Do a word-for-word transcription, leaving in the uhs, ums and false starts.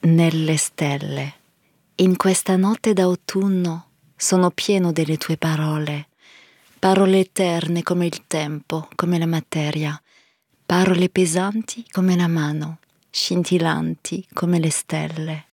nelle stelle. In questa notte d'autunno sono pieno delle tue parole, parole eterne come il tempo, come la materia, parole pesanti come la mano, scintillanti come le stelle.